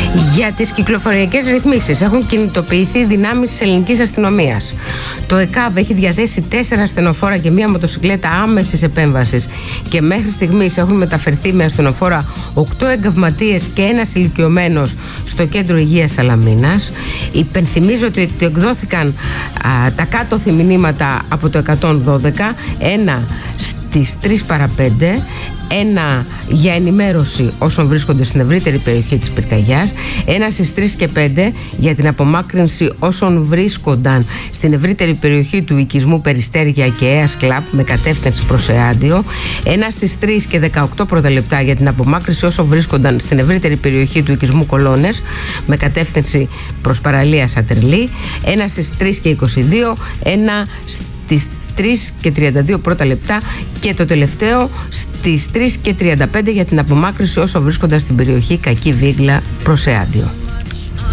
Για τις κυκλοφοριακές ρυθμίσεις έχουν κινητοποιηθεί δυνάμεις της ελληνικής αστυνομίας. Το ΕΚΑΒ έχει διαθέσει 4 ασθενοφόρα και 1 μοτοσυκλέτα άμεσης επέμβασης και μέχρι στιγμής έχουν μεταφερθεί με ασθενοφόρα 8 εγκαυματίες και 1 ηλικιωμένος στο κέντρο υγείας Σαλαμίνας. Υπενθυμίζω ότι εκδόθηκαν τα κάτωθι μηνύματα από το 112, ένα στις 3 παρα 5, ένα για ενημέρωση όσων βρίσκονται στην ευρύτερη περιοχή της πυρκαγιάς, ένα στις 3 και 5 για την απομάκρυνση όσων βρίσκονταν στην ευρύτερη περιοχή του οικισμού Περιστέρια και Αίας Κλαπ με κατεύθυνση προς Εάντιο, ένα στις 3 και 18 πρώτα λεπτά για την απομάκρυνση όσων βρίσκονταν στην ευρύτερη περιοχή του οικισμού Κολώνες με κατεύθυνση προς παραλία Σατερλή, ένα στις 3 και 22, ένα στις 3 και 32 πρώτα λεπτά και το τελευταίο στις 3 και 35 για την απομάκρυνση όσων βρίσκονταν στην περιοχή Κακή Βίγλα προς Εάντιο.